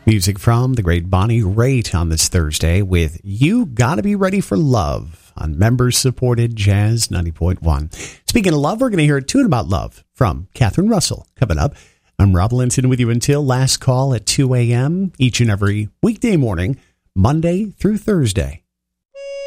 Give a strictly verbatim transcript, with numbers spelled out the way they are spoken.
Music from the great Bonnie Raitt on this Thursday with You Gotta Be Ready for Love on members-supported Jazz ninety point one. Speaking of love, we're going to hear a tune about love from Catherine Russell coming up. I'm Rob Linton with you until last call at two a.m. each and every weekday morning, Monday through Thursday.